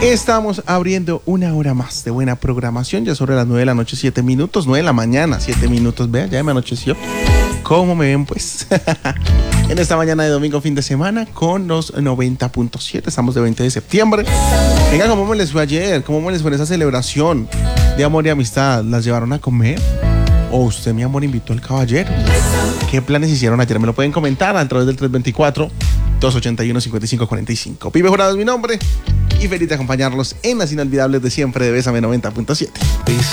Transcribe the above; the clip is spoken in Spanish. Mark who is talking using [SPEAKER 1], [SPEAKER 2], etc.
[SPEAKER 1] Estamos abriendo una hora más de buena programación, ya sobre las 9 de la noche, 7 minutos, 9 de la mañana, 7 minutos, vean, ya me anocheció. ¿Cómo me ven, pues? En esta mañana de domingo, fin de semana, con los 90.7, estamos de 20 de septiembre. Venga, ¿cómo me les fue ayer? ¿Cómo me les fue en esa celebración de amor y amistad? ¿Las llevaron a comer? ¿O usted, mi amor, invitó al caballero? ¿Qué planes hicieron ayer? Me lo pueden comentar a través del 324-281-5545. Pibe Jurado es mi nombre y feliz de acompañarlos en las inolvidables de siempre de Bésame 90.7.